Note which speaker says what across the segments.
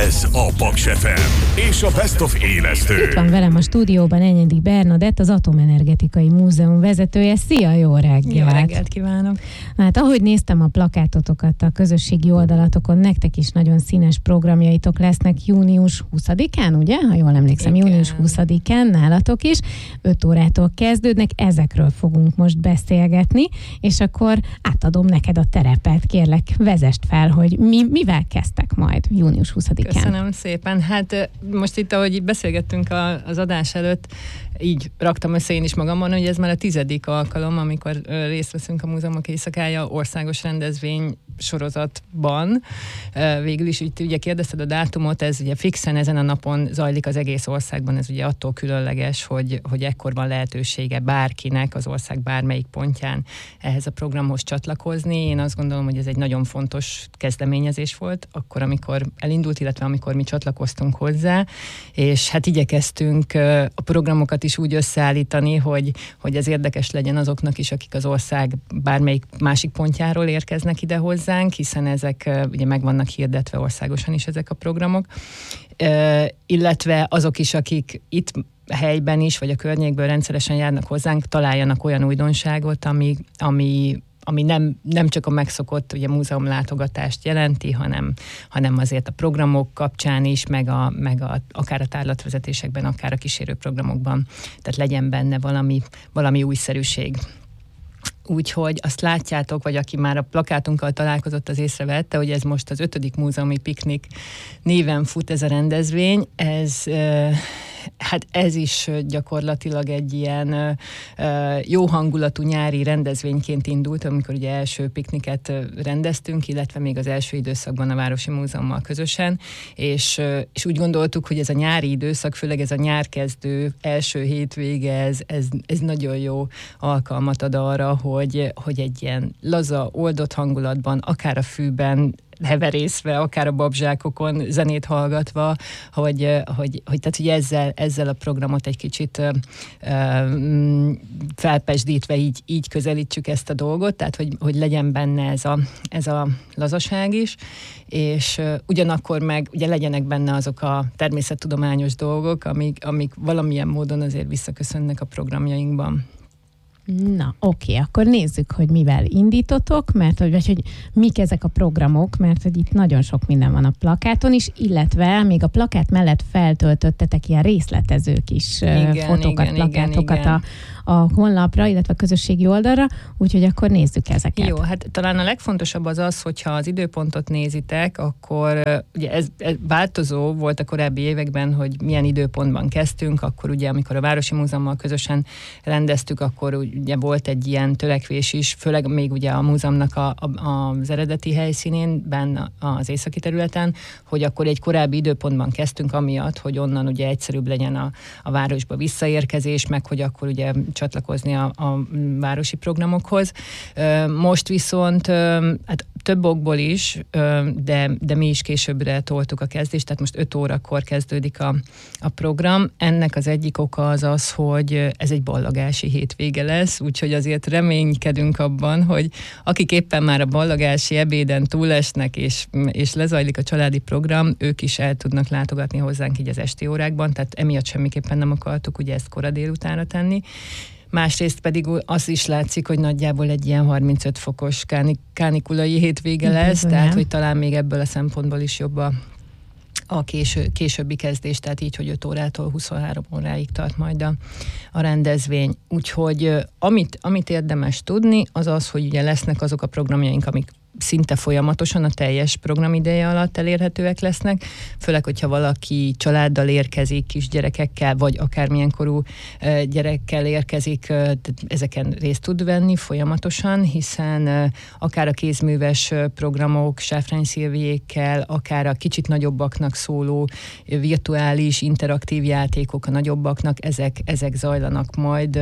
Speaker 1: Ez a Paks FM és a Best of élesztő.
Speaker 2: Itt van velem a stúdióban Enyedi Bernadett, az Atomenergetikai Múzeum vezetője. Szia, jó reggelt!
Speaker 3: Jó reggelt kívánok!
Speaker 2: Hát ahogy néztem a plakátotokat a közösségi oldalatokon, nektek is nagyon színes programjaitok lesznek június 20-án, ugye? Ha jól emlékszem,
Speaker 3: igen.
Speaker 2: Június 20-án nálatok is, 5 órától kezdődnek, ezekről fogunk most beszélgetni, és akkor átadom neked a terepet, kérlek, vezest fel, hogy mivel kezdtek majd június 20-án.
Speaker 3: Köszönöm szépen. Hát most itt, ahogy beszélgettünk az adás előtt, így raktam össze én is magamon, hogy ez már a 10. alkalom, amikor részt veszünk a Múzeumok Éjszakája országos rendezvény sorozatban. Végül is ugye kérdezted a dátumot, ez ugye fixen ezen a napon zajlik az egész országban, ez ugye attól különleges, hogy ekkor van lehetősége bárkinek az ország bármelyik pontján ehhez a programhoz csatlakozni. Én azt gondolom, hogy ez egy nagyon fontos kezdeményezés volt, akkor, amikor elindult, illetve amikor mi csatlakoztunk hozzá, és hát igyekeztünk a programokat is úgy összeállítani, hogy ez érdekes legyen azoknak is, akik az ország bármelyik másik pontjáról érkeznek ide hozzánk, hiszen ezek ugye meg vannak hirdetve országosan is ezek a programok, illetve azok is, akik itt helyben is, vagy a környékből rendszeresen járnak hozzánk, találjanak olyan újdonságot, ami nem csak a megszokott ugye, múzeumlátogatást jelenti, hanem azért a programok kapcsán is, meg akár a tárlatvezetésekben, akár a kísérő programokban, tehát legyen benne valami újszerűség. Úgyhogy azt látjátok, vagy aki már a plakátunkkal találkozott, az észrevette, hogy ez most az 5. múzeumi piknik néven fut ez a rendezvény. Ez is gyakorlatilag egy ilyen jó hangulatú nyári rendezvényként indult, amikor ugye első pikniket rendeztünk, illetve még az első időszakban a Városi Múzeummal közösen, és úgy gondoltuk, hogy ez a nyári időszak, főleg ez a nyárkezdő első hétvége, ez nagyon jó alkalmat ad arra, hogy egy ilyen laza, oldott hangulatban, akár a fűben heverészve, akár a babzsákokon zenét hallgatva, hogy ezzel a programot egy kicsit felpesdítve így közelítsük ezt a dolgot, tehát hogy legyen benne ez a lazaság is, és ugyanakkor meg ugye legyenek benne azok a természettudományos dolgok, amik valamilyen módon azért visszaköszönnek a programjainkban.
Speaker 2: Na, oké, akkor nézzük, hogy mivel indítotok, hogy mik ezek a programok, mert hogy itt nagyon sok minden van a plakáton is, illetve még a plakát mellett feltöltöttetek ilyen részletező kis fotókat, plakátokat a honlapra, illetve a közösségi oldalra, úgyhogy akkor nézzük ezeket.
Speaker 3: Jó, hát talán a legfontosabb az, hogyha az időpontot nézitek, akkor ugye ez változó volt a korábbi években, hogy milyen időpontban kezdtünk, akkor ugye amikor a Városi Múzeummal közösen rendeztük, akkor ugye volt egy ilyen törekvés is, főleg még ugye a múzeumnak az eredeti helyszínén, az északi területen, hogy akkor egy korábbi időpontban kezdtünk, amiatt, hogy onnan ugye egyszerűbb legyen a városba visszaérkezés, meg hogy akkor ugye csatlakozni a városi programokhoz. Most viszont hát több okból is, de mi is későbbre toltuk a kezdést, tehát most 5 órakor kezdődik a program. Ennek az egyik oka az, hogy ez egy ballagási hétvége lesz, úgyhogy azért reménykedünk abban, hogy akik éppen már a ballagási ebéden túlesnek, és lezajlik a családi program, ők is el tudnak látogatni hozzánk így az esti órákban, tehát emiatt semmiképpen nem akartuk ugye ezt kora délutánra tenni. Másrészt pedig az is látszik, hogy nagyjából egy ilyen 35 fokos kánikulai hétvége lesz, tehát hogy talán még ebből a szempontból is jobb a későbbi kezdés, tehát így, hogy 5 órától 23 óráig tart majd a rendezvény. Úgyhogy amit érdemes tudni, az, hogy ugye lesznek azok a programjaink, amik szinte folyamatosan a teljes programideje alatt elérhetőek lesznek, főleg, hogyha valaki családdal érkezik, kisgyerekekkel, vagy akármilyen korú gyerekkel érkezik, ezeken részt tud venni folyamatosan, hiszen akár a kézműves programok, Sáfrány Szilviékkel, akár a kicsit nagyobbaknak szóló virtuális, interaktív játékok a nagyobbaknak, ezek zajlanak majd,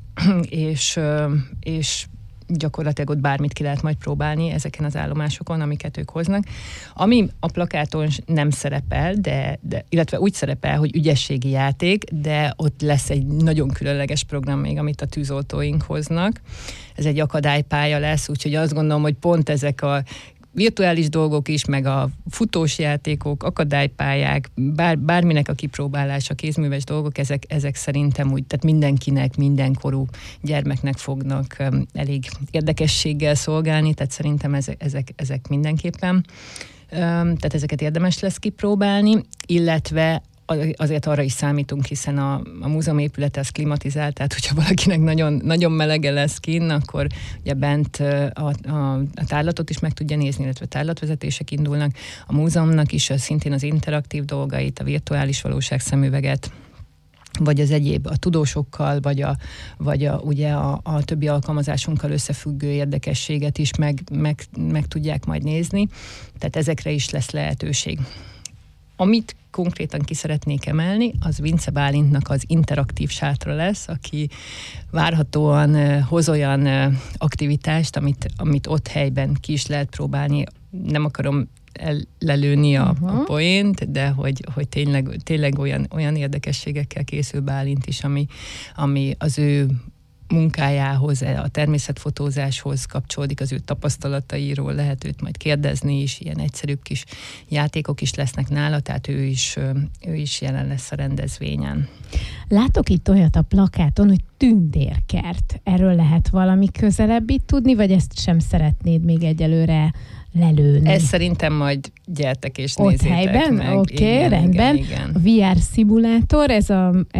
Speaker 3: és gyakorlatilag ott bármit ki lehet majd próbálni ezeken az állomásokon, amiket ők hoznak. Ami a plakáton nem szerepel, illetve úgy szerepel, hogy ügyességi játék, de ott lesz egy nagyon különleges program még, amit a tűzoltóink hoznak. Ez egy akadálypálya lesz, úgyhogy azt gondolom, hogy pont ezek a virtuális dolgok is, meg a futós játékok, akadálypályák, bárminek a kipróbálása, kézműves dolgok, ezek szerintem úgy, tehát mindenkinek, mindenkorú gyermeknek fognak elég érdekességgel szolgálni, tehát szerintem ezek mindenképpen. Tehát ezeket érdemes lesz kipróbálni, illetve azért arra is számítunk, hiszen a múzeum épülete az klimatizált, tehát hogyha valakinek nagyon, nagyon melege lesz kinn, akkor ugye bent a tárlatot is meg tudja nézni, illetve tárlatvezetések indulnak. A múzeumnak is szintén az interaktív dolgait, a virtuális valóságszemüveget, vagy az egyéb a tudósokkal, vagy ugye a többi alkalmazásunkkal összefüggő érdekességet is meg tudják majd nézni. Tehát ezekre is lesz lehetőség. Amit konkrétan ki szeretnék emelni, az Vince Bálintnak az interaktív sátra lesz, aki várhatóan hoz olyan aktivitást, amit ott helyben ki is lehet próbálni. Nem akarom lelőni a poént, de hogy tényleg olyan érdekességekkel készül Bálint is, ami az ő munkájához, a természetfotózáshoz kapcsolódik, az ő tapasztalatairól lehet őt majd kérdezni is, ilyen egyszerűbb kis játékok is lesznek nála, tehát ő is jelen lesz a rendezvényen.
Speaker 2: Látok itt olyat a plakáton, hogy tündérkert. Erről lehet valami közelebbit tudni, vagy ezt sem szeretnéd még egyelőre lelőni?
Speaker 3: Ez szerintem majd gyertek és
Speaker 2: ott
Speaker 3: nézzétek
Speaker 2: helyben?
Speaker 3: meg.
Speaker 2: Oké, rendben.
Speaker 3: Igen.
Speaker 2: A VR szimulátor, ez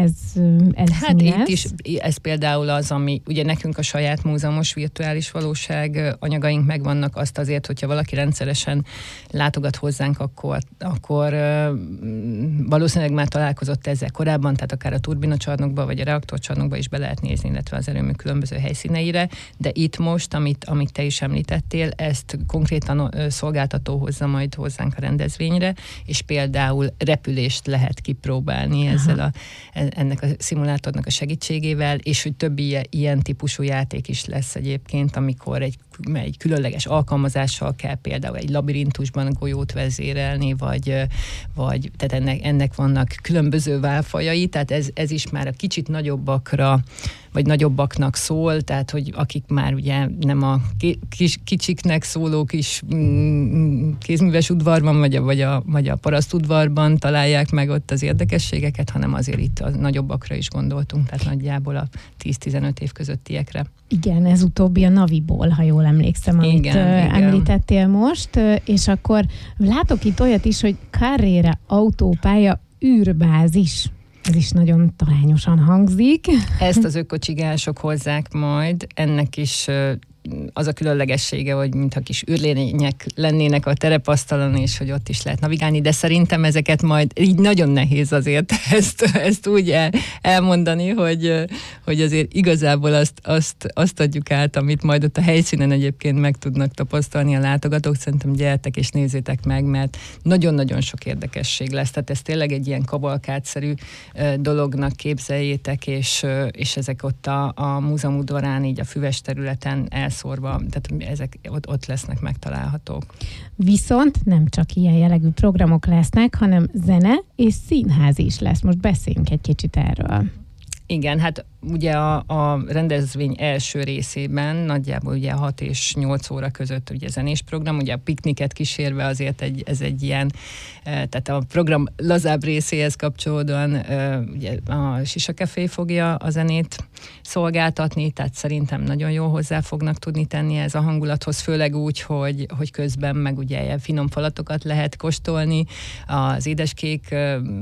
Speaker 3: hát
Speaker 2: mi
Speaker 3: itt
Speaker 2: lesz?
Speaker 3: is, ez például az, ami ugye nekünk a saját múzeumos virtuális valóság anyagaink megvannak, azt azért, hogyha valaki rendszeresen látogat hozzánk, akkor valószínűleg már találkozott ezzel korábban, tehát akár a turbinacsarnokba, vagy a reaktorcsarnokba is be lehet nézni, illetve az erőmű különböző helyszíneire, de itt most, amit te is említettél, ezt konkrétan szolgáltató hozza majd hozzánk a rendezvényre, és például repülést lehet kipróbálni ennek a szimulátornak a segítségével, és hogy több ilyen típusú játék is lesz egyébként, amikor egy különleges alkalmazással kell például egy labirintusban golyót vezérelni, vagy tehát ennek vannak különböző válfajai, tehát ez is már a kicsit nagyobbakra, vagy nagyobbaknak szól, tehát hogy akik már ugye nem a kicsiknek szóló kis kézműves udvarban, vagy a parasztudvarban találják meg ott az érdekességeket, hanem azért itt a nagyobbakra is gondoltunk, tehát nagyjából a 10-15 év közöttiekre.
Speaker 2: Igen, ez utóbbi a Naviból, ha jól emlékszem, amit említettél most, és akkor látok itt olyat is, hogy Carrera autópálya űrbázis. Ez is nagyon talányosan hangzik.
Speaker 3: Ezt az ökocsigások hozzák majd, ennek is az a különlegessége, hogy mintha kis űrlények lennének a terepasztalon, és hogy ott is lehet navigálni, de szerintem ezeket majd így nagyon nehéz azért ezt úgy elmondani, hogy azért igazából azt adjuk át, amit majd ott a helyszínen egyébként meg tudnak tapasztalni a látogatók. Szerintem gyertek és nézzétek meg, mert nagyon-nagyon sok érdekesség lesz. Tehát ez tényleg egy ilyen kavalkádszerű dolognak képzeljétek, és ezek ott a múzeum udvarán, így a füves területen elszórva, tehát ezek ott lesznek megtalálhatók.
Speaker 2: Viszont nem csak ilyen jellegű programok lesznek, hanem zene és színház is lesz. Most beszéljünk egy kicsit erről. Igen,
Speaker 3: hát ugye a rendezvény első részében nagyjából ugye 6 és 8 óra között ugye zenés program, ugye a pikniket kísérve azért ez egy ilyen, tehát a program lazább részéhez kapcsolódóan ugye a Sisa Café fogja a zenét szolgáltatni, tehát szerintem nagyon jól hozzá fognak tudni tenni ez a hangulathoz, főleg úgy, hogy közben meg ugye finom falatokat lehet kóstolni, az édeskék,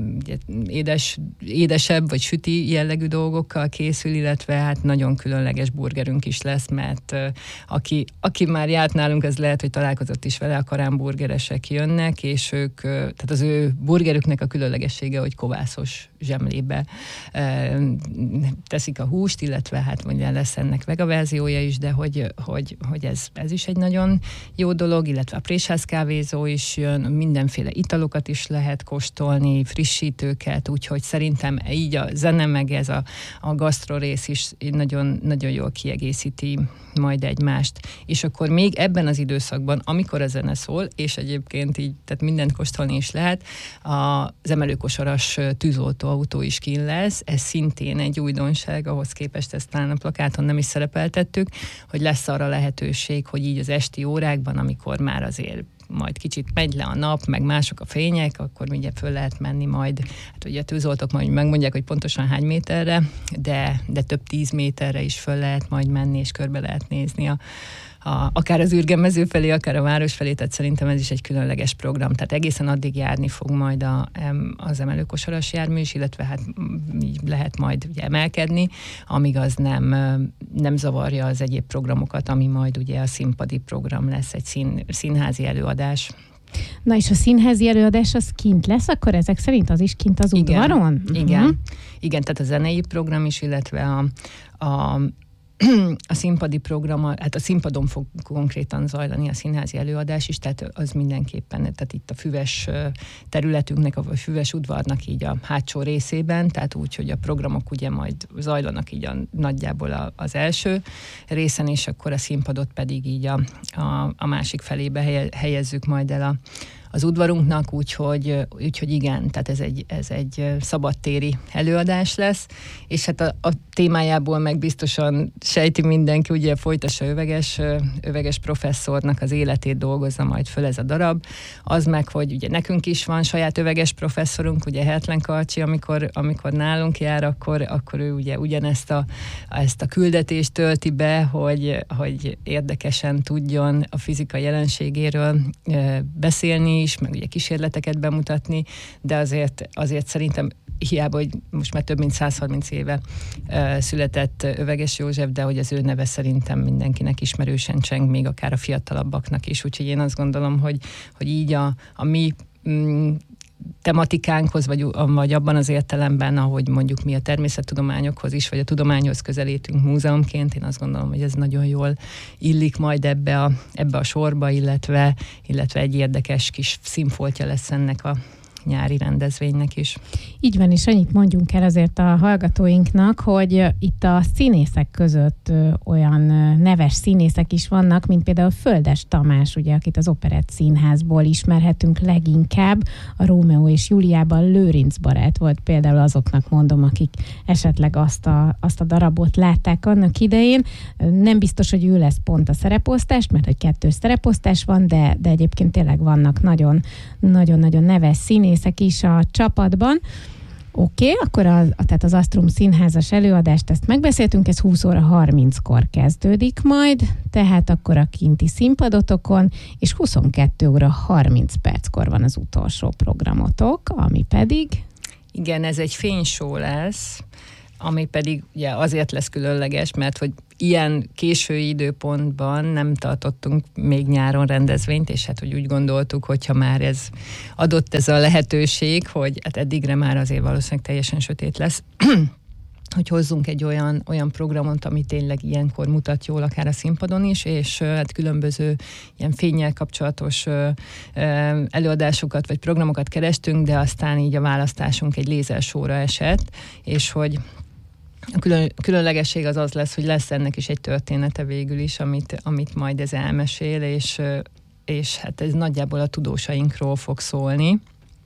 Speaker 3: édesebb vagy süti jellegű dolgokkal készül, illetve hát nagyon különleges burgerünk is lesz, mert aki már járt nálunk, az lehet, hogy találkozott is vele, a karánburgeresek jönnek, és ők, tehát az ő burgerüknek a különlegessége, hogy kovászos zsemlébe teszik a húst, illetve hát mondja lesz ennek vega verziója is, de hogy ez is egy nagyon jó dolog, illetve a présház kávézó is jön, mindenféle italokat is lehet kóstolni, frissítőket, úgyhogy szerintem így a zene meg ez a a gasztro rész is nagyon, nagyon jól kiegészíti majd egymást. És akkor még ebben az időszakban, amikor a zene szól, és egyébként így, tehát mindent kóstolni is lehet, az emelőkosaras tűzoltóautó is kín lesz, ez szintén egy újdonság, ahhoz képest ezt talán a plakáton nem is szerepeltettük, hogy lesz arra lehetőség, hogy így az esti órákban, amikor már azért majd kicsit megy le a nap, meg mások a fények, akkor ugye föl lehet menni majd, hát ugye a tűzoltók majd megmondják, hogy pontosan hány méterre, de több 10 méterre is föl lehet majd menni, és körbe lehet nézni akár az Ürge-mező felé, akár a város felé, tehát szerintem ez is egy különleges program. Tehát egészen addig járni fog majd az emelőkosaras jármű is, illetve hát így lehet majd ugye emelkedni, amíg az nem zavarja az egyéb programokat, ami majd ugye a színpadi program lesz, egy színházi előadás.
Speaker 2: Na és a színházi előadás az kint lesz, akkor ezek szerint az is kint az udvaron?
Speaker 3: Igen, tehát a zenei program is, illetve a színpadi program, hát a színpadon fog konkrétan zajlani a színházi előadás is, tehát az mindenképpen, tehát itt a füves területünknek, a füves udvarnak így a hátsó részében, tehát úgy, hogy a programok ugye majd zajlanak így nagyjából az első részen, és akkor a színpadot pedig így a másik felébe helyezzük majd el az udvarunknak, úgyhogy igen, tehát ez egy szabadtéri előadás lesz, és hát a témájából meg biztosan sejti mindenki, ugye Folytassa Öveges professzornak az életét dolgozza majd föl ez a darab. Az meg, hogy ugye nekünk is van saját öveges professzorunk, ugye Hertlen Karcsi, amikor nálunk jár, akkor ő ugye ugyanezt ezt a küldetést tölti be, hogy érdekesen tudjon a fizika jelenségéről beszélni is, meg ugye kísérleteket bemutatni, de azért szerintem hiába, hogy most már több mint 130 éve született Öveges József, de hogy az ő neve szerintem mindenkinek ismerősen cseng, még akár a fiatalabbaknak is. Úgyhogy én azt gondolom, hogy így a mi tematikánkhoz, vagy abban az értelemben, ahogy mondjuk mi a természettudományokhoz is, vagy a tudományhoz közelítünk múzeumként, én azt gondolom, hogy ez nagyon jól illik majd ebbe a sorba, illetve egy érdekes kis színfoltja lesz ennek a nyári rendezvénynek is.
Speaker 2: Így van, és annyit mondjunk el azért a hallgatóinknak, hogy itt a színészek között olyan neves színészek is vannak, mint például Földes Tamás, ugye, akit az Operett Színházból ismerhetünk leginkább. A Rómeó és Júliában Lőrinc barát volt például, azoknak mondom, akik esetleg azt a darabot látták annak idején. Nem biztos, hogy ő lesz pont a szereposztás, mert egy 2 szereposztás van, de egyébként tényleg vannak nagyon-nagyon neves színészek is a csapatban. Oké, akkor tehát az Astrum színházas előadást, ezt megbeszéltünk, ez 20 óra 30-kor kezdődik majd, tehát akkor a kinti színpadotokon, és 22 óra 30 perckor van az utolsó programotok, ami pedig...
Speaker 3: Igen, ez egy fényshow lesz, ami pedig ugye azért lesz különleges, mert hogy ilyen késői időpontban nem tartottunk még nyáron rendezvényt, és hát hogy úgy gondoltuk, hogyha már ez adott ez a lehetőség, hogy hát eddigre már azért valószínűleg teljesen sötét lesz, hogy hozzunk egy olyan programot, ami tényleg ilyenkor mutat jól akár a színpadon is, és hát különböző ilyen fénnyel kapcsolatos előadásokat vagy programokat kerestünk, de aztán így a választásunk egy lézersóra esett, és hogy a különlegesség az lesz, hogy lesz ennek is egy története végül is, amit majd ez elmesél, és hát ez nagyjából a tudósainkról fog szólni.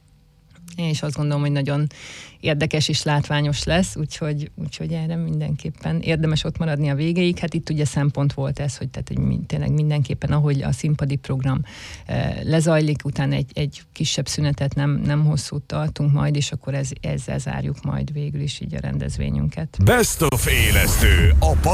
Speaker 3: És azt gondolom, hogy nagyon érdekes és látványos lesz, úgyhogy erre mindenképpen érdemes ott maradni a végéig. Hát itt ugye szempont volt ez, hogy tényleg mindenképpen, ahogy a színpadi program lezajlik, utána egy kisebb szünetet nem hosszút tartunk majd, és akkor ezzel zárjuk majd végül is így a rendezvényünket.
Speaker 1: Best of élesztő, a